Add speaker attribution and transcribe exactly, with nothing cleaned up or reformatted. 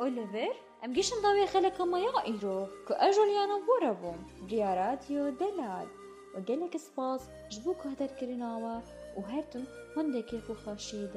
Speaker 1: اوليفر ام جيشن ضاوي خلق مايا ايرو كو اجوليانا بورابوم بريا راديو دلال وقالك سباس جبوك هدر كرناوا وهرتن هندك يكو خاشيدا.